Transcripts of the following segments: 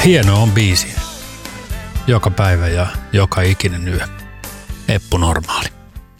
Hieno on biisi. Joka päivä ja joka ikinen yö. Eppu Normaali.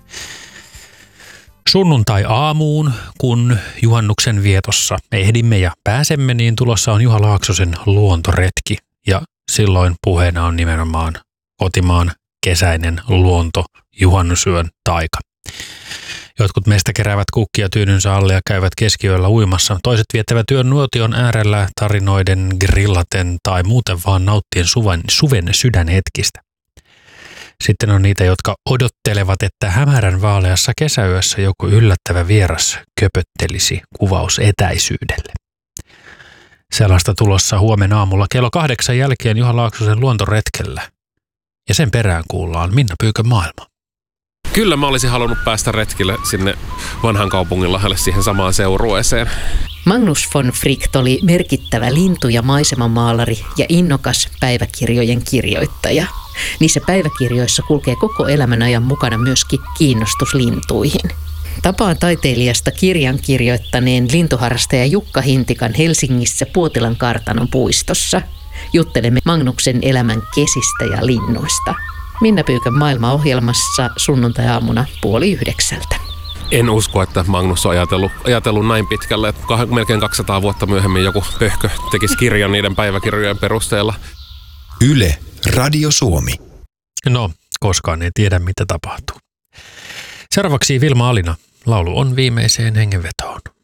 Sunnuntai-aamuun, kun juhannuksen vietossa ehdimme ja pääsemme, niin tulossa on Juha Laaksosen luontoretki. Ja silloin puheena on nimenomaan kotimaan kesäinen luonto, juhannusyön taika. Jotkut meistä keräävät kukkia tyynynsä alle ja käyvät keskiyöllä uimassa. Toiset viettävät yön nuotion äärellä tarinoiden, grillaten tai muuten vaan nauttien suven sydänhetkistä. Sitten on niitä, jotka odottelevat, että hämärän vaaleassa kesäyössä joku yllättävä vieras köpöttelisi kuvaus etäisyydelle. Sellaista tulossa huomenna aamulla kello 8 jälkeen Juha Laaksosen luontoretkellä. Ja sen perään kuullaan Minna Pyykön maailma. Kyllä mä olisin halunnut päästä retkille sinne vanhan kaupungin lähelle siihen samaan seurueeseen. Magnus von Fricht oli merkittävä lintu- ja maisemamaalari ja innokas päiväkirjojen kirjoittaja. Niissä päiväkirjoissa kulkee koko elämän ajan mukana myöskin kiinnostus lintuihin. Tapaan taiteilijasta kirjan kirjoittaneen lintuharrastaja Jukka Hintikan Helsingissä Puotilan kartanon puistossa. Juttelemme Magnuksen elämän kesistä ja linnuista. Minna Pyykön maailma-ohjelmassa sunnuntai-aamuna 8:30. En usko, että Magnus on ajatellut näin pitkälle, että melkein 200 vuotta myöhemmin joku pöhkö tekisi kirjan niiden päiväkirjojen perusteella. Yle, Radio Suomi. No, koskaan ei tiedä, mitä tapahtuu. Seuraavaksi Vilma Alina. Laulu on viimeiseen hengenvetoon.